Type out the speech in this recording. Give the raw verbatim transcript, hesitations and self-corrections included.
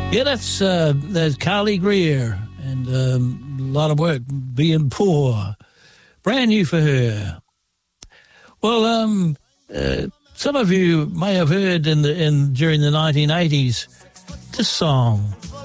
Yeah, that's uh, that's Carly Greer, and um, a lot of work being poor. Brand new for her. Well, um, uh, some of you may have heard in the in during the nineteen eighties this song.